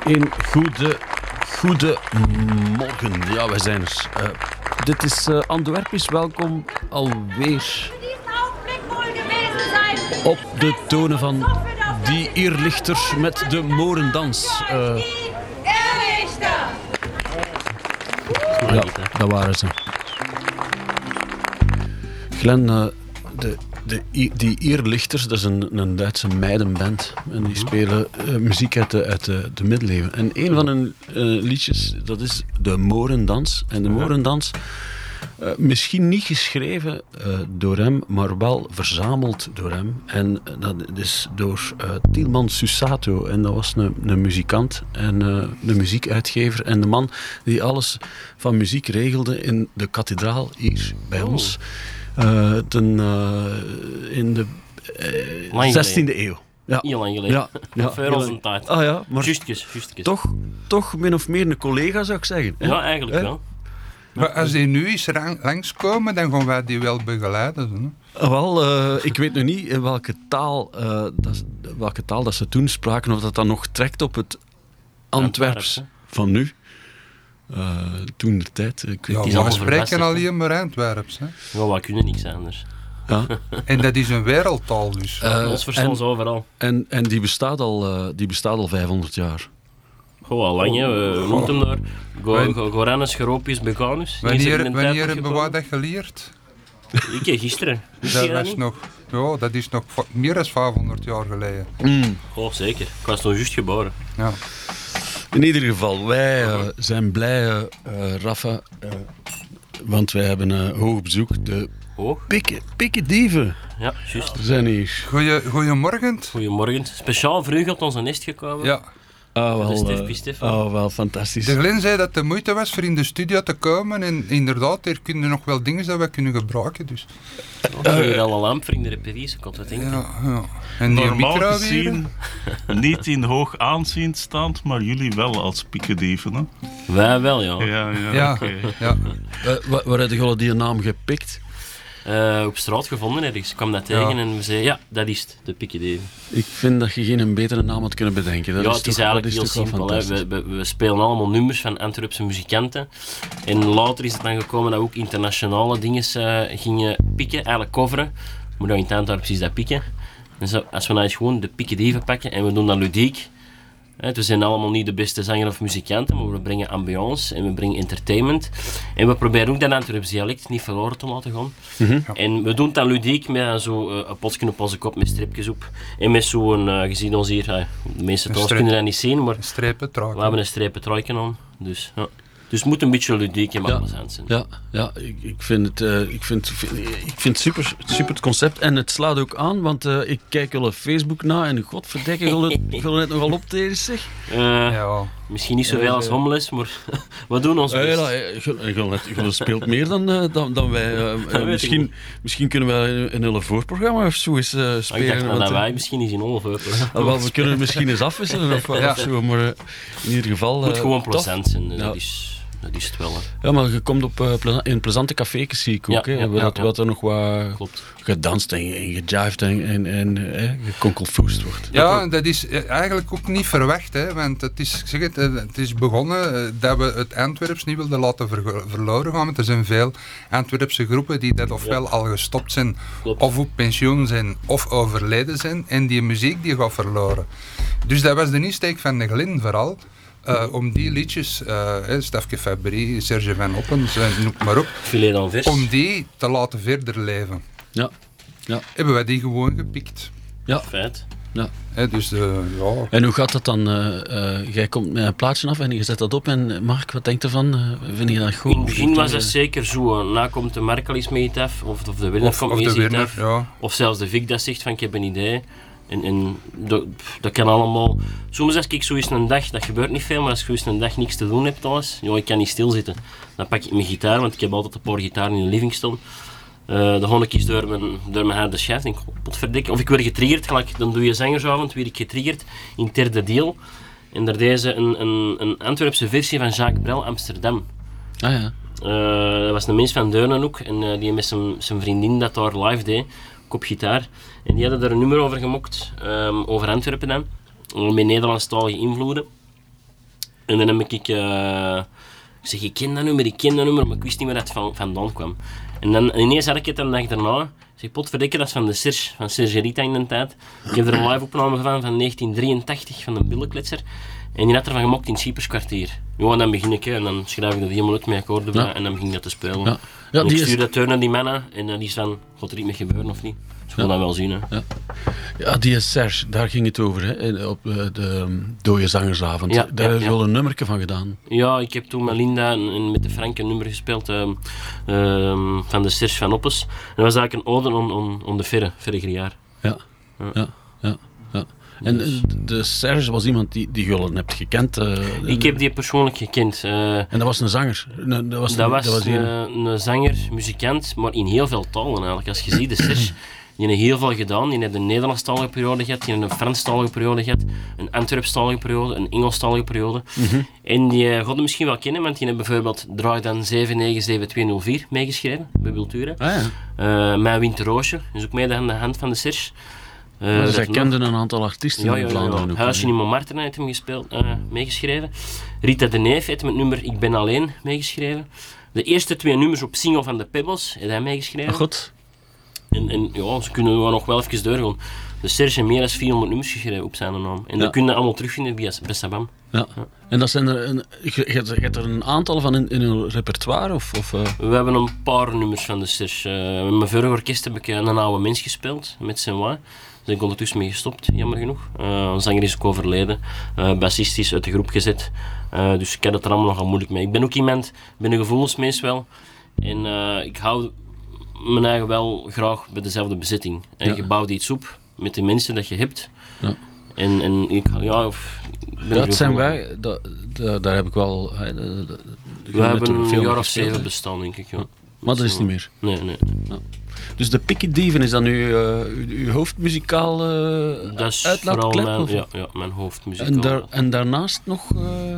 Een goede morgen. Ja, wij zijn er. Dit is Antwerpisch. Welkom alweer op de tonen van Die Irlichters met de Morendans. Ja, dat waren ze. Glenn, die Irlichters, dat is een Duitse meidenband. En die spelen muziek uit de middeleeuwen. En een van hun liedjes, dat is de Morendans. En de Morendans, misschien niet geschreven door hem, maar wel verzameld door hem. En dat is door Tilman Susato. En dat was een muzikant en een muziekuitgever. En de man die alles van muziek regelde in de kathedraal hier bij ons. In de 16e eeuw. Ja. Heel lang geleden. Ja, voor onze tijd. Ah ja, maar Justjes. toch min of meer een collega, zou ik zeggen. Ja, eigenlijk wel. Maar als die nu eens langskomen, dan gaan wij die wel begeleiden. Hè? Wel, ik weet nu niet in welke taal dat ze toen spraken, of dat dan nog trekt op het Antwerps van nu. Toen de tijd. We spreken alleen maar Antwerps. Hè? Ja, wij kunnen niks anders. Ja. En dat is een wereldtaal dus. Ons verstaan ze overal. En die bestaat al 500 jaar. Gewoon al lang, hè. We noemen hem daar Goranus Geropius Becanus. Wanneer hebben we dat geleerd? Ik gisteren. Dat is nog meer dan 500 jaar geleden. Oh, zeker. Ik was nog juist geboren. Ja. In ieder geval, wij zijn blij, Rafa, want wij hebben hoog bezoek. De pikkendieven. Ja, juist. Zijn hier. Goedemorgen. Goedemorgen. Speciaal vroeg op onze nest gekomen. Ja. Wel fantastisch. De Glenn zei dat het de moeite was voor in de studio te komen. En inderdaad, er kunnen nog wel dingen dat wij kunnen gebruiken. Dus. Hier al een lamp voor in de repetitie, wat denken. Ja. En die normaal micro gezien niet in hoog aanzien staand, maar jullie wel als pikkendieven, hè? Wij wel, ja. Ja. Okay. Ja. Waar heb je die naam gepikt? Op straat gevonden ergens. Ik kwam dat tegen en we zeiden, ja, dat is het, de pikkendieven. Ik vind dat je geen betere naam had kunnen bedenken. Het is eigenlijk heel simpel. We spelen allemaal nummers van Antwerpse muzikanten. En later is het dan gekomen dat we ook internationale dingen gingen pikken, eigenlijk coveren. Maar dan in het Antwerps is dat pikken. En zo, als we nou eens gewoon de pikkendieven pakken en we doen dat ludiek. We zijn allemaal niet de beste zanger of muzikanten, maar we brengen ambiance en we brengen entertainment. En we proberen ook dat Antwerps dialect niet verloren te laten gaan. Mm-hmm. En we doen het dan ludiek met zo een potje op onze kop met stripjes op. En met zo'n, je ziet ons hier, de meeste thuis kunnen dat niet zien, maar we hebben een strepentrui aan. Dus, ja. Dus het moet een beetje ludiek en plezant zijn. Ja, ik vind het super het concept. En het slaat ook aan, want ik kijk wel op Facebook na en godverdikke, wil het nogal optreden, zeg? Misschien niet zoveel als Homeless, maar we doen ons best. Je speelt meer dan wij. Misschien kunnen we een hele voorprogramma of zo eens spelen. Ik dacht dat wij misschien eens in een voorprogramma. We kunnen misschien eens afwisselen of zo, maar in ieder geval... Het moet gewoon plezant zijn, dat is het wel. Hè. Ja, maar je komt in plezante café's, zie ik ook. Wat er nog wat gedanst en gejived en gekonkelfoest wordt. Ja, dat is eigenlijk ook niet verwacht. Hè, want het is begonnen dat we het Antwerps niet wilden laten verloren gaan. Want er zijn veel Antwerpse groepen die dat ofwel al gestopt zijn, of op pensioen zijn, of overleden zijn. En die muziek die gaat verloren. Dus dat was de insteek van de Glenn vooral. Om die liedjes, Stefke Fabry, Serge Van Oppen, noem maar op, om die te laten verder leven. Ja. Hebben wij die gewoon gepikt. Ja. Feit. Ja. Dus, En hoe gaat dat dan? Jij komt met een plaatje af en je zet dat op. En Mark, wat denkt je ervan? Vind je dat goed? In het begin was dat zeker zo. Na komt de Mark al eens mee iets af, of de winnaar komt mee iets af. Ja. Of zelfs de Vic dat zegt van ik heb een idee. En dat kan allemaal... Soms als ik zo eens een dag, dat gebeurt niet veel, maar als ik zo eens een dag niks te doen heb thuis, ik kan niet stilzitten. Dan pak ik mijn gitaar, want ik heb altijd een paar gitaren in de living staan. Dan ga ik eens door mijn harde schijf en potverdikke. Of ik word getriggerd, dan doe je zangersavond, word ik getriggerd in het derde deel. En daar deed ze een Antwerpse versie van Jacques Brel Amsterdam. Ah ja. Dat was een mens van Deurnen ook, en die met zijn vriendin dat daar live deed. Op gitaar. En die hadden er een nummer over gemokt, over Antwerpen dan, met Nederlandstalige invloeden. En dan heb ik ik ken dat nummer, maar ik wist niet waar dat vandaan kwam. En dan ineens had ik het een dag daarna. Ik zeg, potverdikke, dat is van de Serge, van Serge Rita in de tijd. Ik heb er een live opname van 1983, van de Billenklitser. En die had er van gemokt in het Schieperskwartier. Ja, en dan begin ik, en dan schrijf ik dat helemaal uit met akkoorden bij, en dan begin ik dat te spelen. Ja. Ja, En ik die stuur is... dat terug naar die mannen, en dan is van, gaat er iets mee gebeuren of niet? Dus we gaan dat wel zien. Hè. Ja, die is Serge, daar ging het over, hè, op de Dode Zangersavond. Ja, Daar heb je ja. wel een nummerke van gedaan. Ja, ik heb toen met Linda en met de Frank een nummer gespeeld van de Serge van Oppes. En dat was eigenlijk een ode on de verre Griaar. Ja. En de Serge was iemand die jullie hebt gekend. Ik heb die persoonlijk gekend. En dat was een zanger. Dat was een zanger, muzikant, maar in heel veel talen eigenlijk. Als je ziet, de Serge, die heeft heel veel gedaan. Die heeft een Nederlandstalige periode gehad, die heeft een Franstalige periode gehad, een Antwerpstalige periode, een Engelstalige periode. En die gaat je misschien wel kennen, want die heeft bijvoorbeeld Draai dan 797204 meegeschreven bij Wiltura. Mijn Winterroosje, is ook mee aan de hand van de Serge. Dus hij kende een aantal artiesten in Vlaanderen ook. Huisje in Montmartre heeft hem gespeeld, meegeschreven. Rita de Neef heeft hem het nummer Ik ben alleen meegeschreven. De eerste 2 nummers op single van de Pebbles heeft hij meegeschreven. Goed. En ja, ze kunnen we nog wel even doorgaan. De Serge heeft meer dan 400 nummers geschreven op zijn naam. En dat kun je allemaal terugvinden via Sabam. Ja. En dat zijn er je hebt er een aantal van in uw repertoire? Of? We hebben een paar nummers van de Serge. Met mijn vorige orkest heb ik een oude mens gespeeld, met Saint-Ouen. Daar ben ik ondertussen mee gestopt, jammer genoeg. Een zanger is ook overleden. Bassist is uit de groep gezet. Dus ik heb het er allemaal nogal moeilijk mee. Ik ben ook iemand, ben een gevoelsmens wel. En ik hou mijn eigen wel graag bij dezelfde bezetting. En je bouwt iets op met de mensen dat je hebt. Ja. En ik, dat zijn wij, daar heb ik wel... we hebben een jaar of 7 bestaan, denk ik. Ja. Maar dat is niet meer? Nee. Ja. Dus de Pikke Dieven, is dat nu uw hoofdmuzikaal uitlaatklep? Ja, mijn hoofdmuzikaal. En daarnaast nog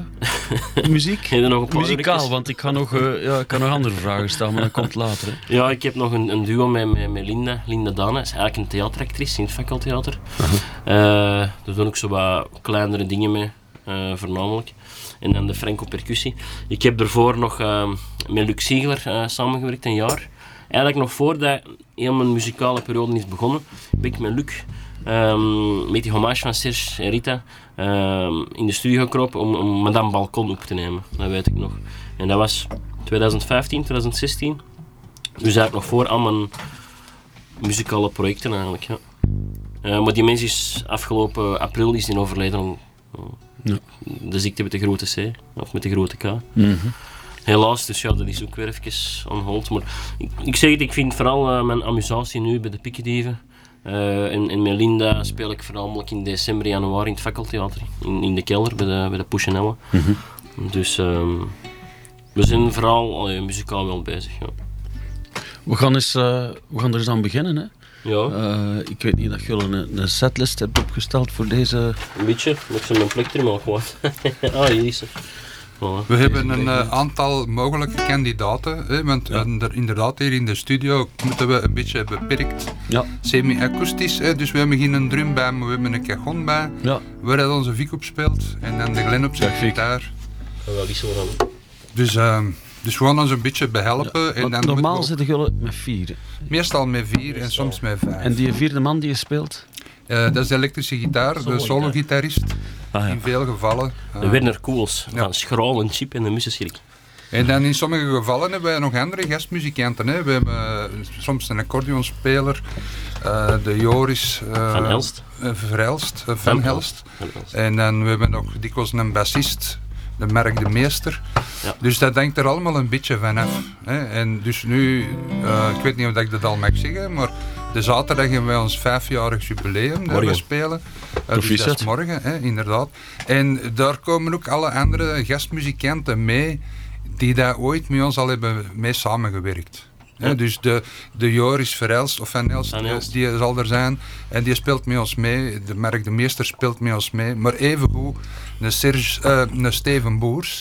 muziek? Heb je nog een paar muzikaal, rukjes? Want ik kan nog andere vragen stellen, maar dat komt later. Hè. Ja, ik heb nog een duo met Linda Dana. Is eigenlijk een theateractrice in het Fakkeltheater. Daar doen ik zo wat kleinere dingen mee, voornamelijk. En dan de Franco percussie. Ik heb daarvoor nog met Luc Ziegler samengewerkt, een jaar. Eigenlijk nog voordat heel mijn muzikale periode is begonnen, ben ik met Luc, met die hommage van Serge en Rita, in de studio gekropen om Madame Balkon op te nemen. Dat weet ik nog. En dat was 2015, 2016. Dus eigenlijk nog voor al mijn muzikale projecten eigenlijk. Ja. Maar die mens is afgelopen april overleden. De ziekte met de grote C, of met de grote K. Helaas, dus ja, dat is ook weer even on hold. Maar ik zeg het, ik vind vooral mijn amusatie nu bij de Pikkendieven. En met Linda speel ik voornamelijk in december, januari in het Fakkeltheater. In de kelder, bij de Pouchenelle. Dus we zijn vooral muzikaal wel bezig. Ja. We gaan er eens aan beginnen, hè. Ja. Ik weet niet dat je een setlist hebt opgesteld voor deze... Een beetje, met zo'n plektrum al gewoon. Hier is het. We hebben een aantal mogelijke kandidaten, hè, want inderdaad hier in de studio moeten we een beetje beperkt, semi-akoestisch. Dus we hebben geen drum bij, maar we hebben een cajon bij, waar hij onze Vic op speelt en dan de Glenn op zijn gitaar. Dus we gaan ons een beetje behelpen. Ja, en dan normaal zitten jullie met 4. Meestal met 4 en soms met 5. En die 4e man die je speelt? Dat is de elektrische gitaar, de solo-gitarist. In veel gevallen. De Werner Koels, van Schraal en Chip en de Mussenschrik. En dan in sommige gevallen hebben wij nog andere gastmuzikanten. Hè. We hebben soms een accordeonspeler, de Joris van Helst. Van Helst. En dan we hebben nog dikwijls een bassist, de Merk de Meester. Ja. Dus dat hangt er allemaal een beetje vanaf. Hè. En dus nu, ik weet niet of ik dat al mag zeggen, maar de zaterdag hebben wij ons 5-jarig jubileum dat we spelen. Dus dat is morgen, hè, inderdaad. En daar komen ook alle andere gastmuzikanten mee die daar ooit met ons al hebben mee samengewerkt. Ja. Dus de Joris Verhelst of Van Helst, die zal er zijn en die speelt met ons mee. De Merk de Meester speelt met ons mee. Maar evengoed een Steven Boers,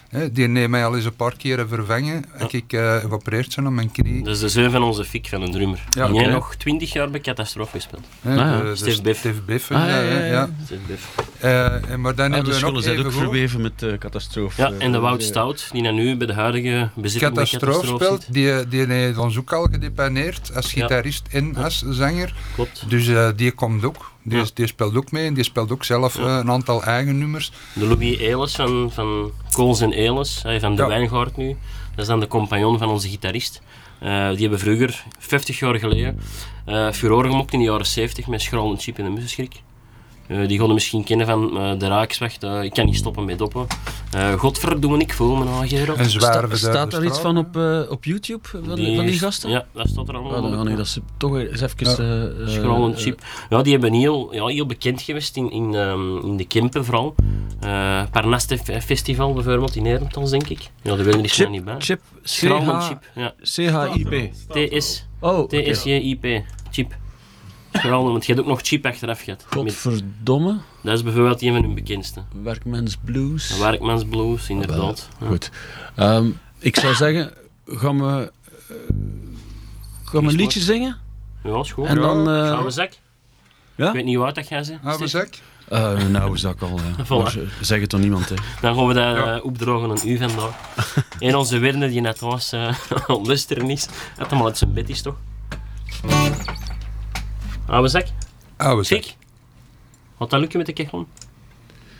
Die neemt mij al eens een paar keren vervangen. En ik geopereerd zijn aan mijn knie. Dat is de zoon van onze Fik, van een drummer. Ja, die heeft oké. nog 20 jaar bij Catastrofe gespeeld. Steve Biff. Steve Biff. ja. Steve Biff. Maar dan hebben Dus we nog jullie zijn ook even verweven met de catastrofe. Ja, en de Wout Stout, die nu bij de huidige bezitter bij Catastrofe Catastrofe speelt, zit. die heeft ons ook al gedepaneerd als Ja. gitarist en als zanger. Klopt. Dus die komt ook. Die speelt ook mee en die speelt ook zelf een aantal eigen nummers. De Louis Elis van Kools en Elis, van de Ja. Wijngaard nu. Dat is dan de compagnon van onze gitarist. Die hebben vroeger, 50 jaar geleden, furoren gemokt in de jaren 70 met Schraal en Chip en de Muzenschrik. Die gaan je misschien kennen van de Raakswacht. Ik kan niet stoppen met doppen. Godverdomme, ik voel me nou Gerard. Een zware Staat daar iets van op YouTube, van die gasten? Ja, dat staat er allemaal. Oh, nee, dat is toch eens even... Schraal en Chip. Ja, die hebben heel bekend geweest in de Kempen vooral. Parnaste Festival bijvoorbeeld in Herentals, denk ik. Ja, daar wil je er snel niet bij. Chip, Schraal en Chip, ja. CHIP. TSJIP, Chip. Vooral, want je hebt ook nog Chip achteraf gehad. Godverdomme. Dat is bijvoorbeeld een van hun bekendste. Werkmans Blues. De Werkmans Blues, inderdaad. Ja. Goed. Ik zou zeggen, gaan we een liedje zingen? Ja, is goed. En dan... Oude zak. Ja? Ik weet niet hoe oud dat jij zegt. Oude zak. Een oude zak al, ja. Voilà. Maar zeg het toch niemand, hè. Dan gaan we dat opdrogen aan u vandaag. En onze Werne die net was aan het luisteren is, had hem al uit zijn bed is, toch? Oude zak. Oude zak. Ziek. Wat dat lukken met de kegel?